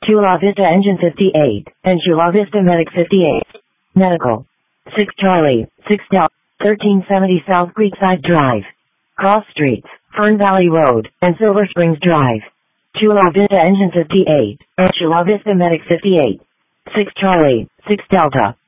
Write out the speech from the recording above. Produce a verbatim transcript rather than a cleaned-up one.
Chula Vista Engine fifty-eight, and Chula Vista Medic fifty-eight. Medical. six Charlie, six Delta, thirteen seventy South Creekside Drive. Cross Streets, Fern Valley Road, and Silver Springs Drive. Chula Vista Engine fifty-eight, and Chula Vista Medic fifty-eight. six Charlie, six Delta,